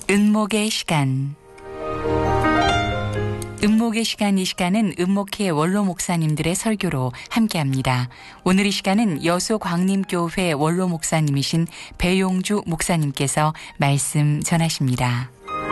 은목의 시간. 은목의 시간, 이 시간은 은목회 원로 목사님들의 설교로 함께합니다. 오늘 이 시간은 여수광림교회 원로 목사님이신 배용주 목사님께서 말씀 전하십니다.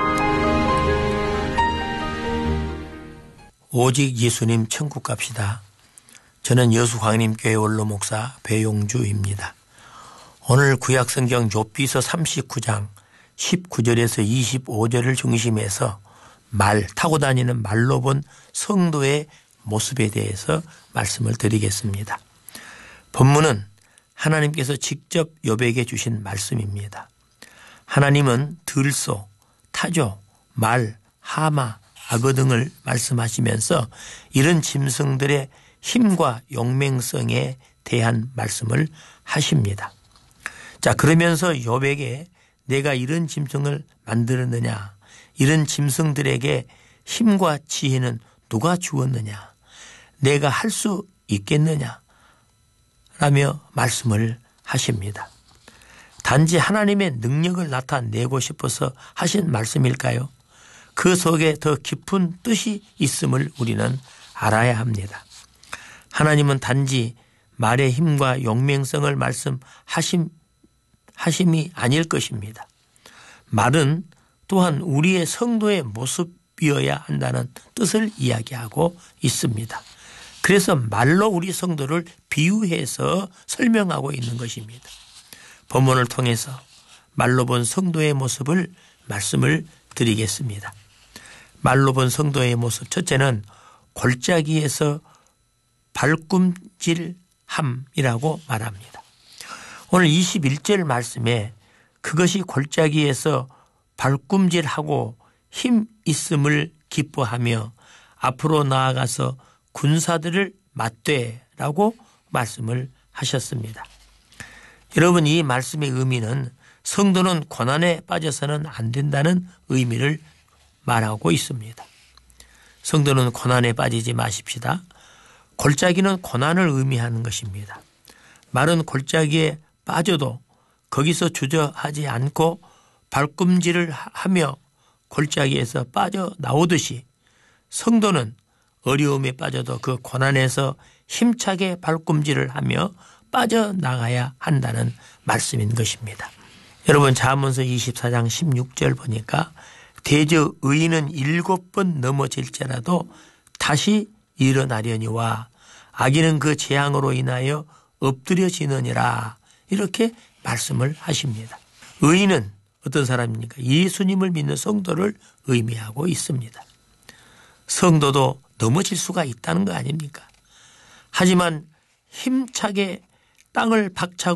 오직 예수님 천국 갑시다. 저는 여수광림교회 원로 목사 배용주입니다. 오늘 구약성경 욥기서 39장 19절에서 25절을 중심해서 타고 다니는 말로 본 성도의 모습에 대해서 말씀을 드리겠습니다. 본문은 하나님께서 직접 욥에게 주신 말씀입니다. 하나님은 들소, 타조, 말, 하마, 악어 등을 말씀하시면서 이런 짐승들의 힘과 용맹성에 대한 말씀을 하십니다. 자, 그러면서 욥에게 내가 이런 짐승을 만들었느냐, 이런 짐승들에게 힘과 지혜는 누가 주었느냐, 내가 할 수 있겠느냐 라며 말씀을 하십니다. 단지 하나님의 능력을 나타내고 싶어서 하신 말씀일까요? 그 속에 더 깊은 뜻이 있음을 우리는 알아야 합니다. 하나님은 단지 말의 힘과 용맹성을 말씀하심이 아닐 것입니다. 말은 또한 우리의 성도의 모습이어야 한다는 뜻을 이야기하고 있습니다. 그래서 말로 우리 성도를 비유해서 설명하고 있는 것입니다. 본문을 통해서 말로 본 성도의 모습을 말씀을 드리겠습니다. 말로 본 성도의 모습, 첫째는 골짜기에서 발꿈질함이라고 말합니다. 오늘 21절 말씀에 그것이 골짜기에서 발꿈질하고 힘 있음을 기뻐하며 앞으로 나아가서 군사들을 맞대라고 말씀을 하셨습니다. 여러분, 이 말씀의 의미는 성도는 고난에 빠져서는 안 된다는 의미를 말하고 있습니다. 성도는 고난에 빠지지 마십시다. 골짜기는 고난을 의미하는 것입니다. 말은 골짜기에 빠져도 거기서 주저하지 않고 발꿈질을 하며 골짜기에서 빠져나오듯이 성도는 어려움에 빠져도 그 고난에서 힘차게 발꿈질을 하며 빠져나가야 한다는 말씀인 것입니다. 여러분, 잠언서 24장 16절 보니까 대저 의인은 7번 넘어질지라도 다시 일어나려니와 악인은 그 재앙으로 인하여 엎드려지느니라, 이렇게 말씀을 하십니다. 의인은 어떤 사람입니까? 예수님을 믿는 성도를 의미하고 있습니다. 성도도 넘어질 수가 있다는 거 아닙니까? 하지만 힘차게 땅을 박차고